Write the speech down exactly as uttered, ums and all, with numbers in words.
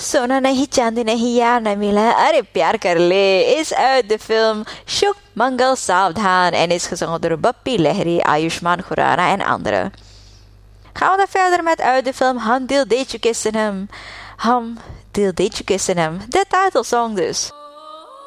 सोना नहीं चांदी नहीं यार न मिला अरे प्यार कर ले is uit de film Shuk Mangal Saavdhan en is gezongen door Bappi Lahiri, Ayushmann Khurrana en anderen. Gaan we dan verder met uit de film Hum Dil De Chuke Sanam. Hum Dil De Chuke Sanam, de titelsong dus.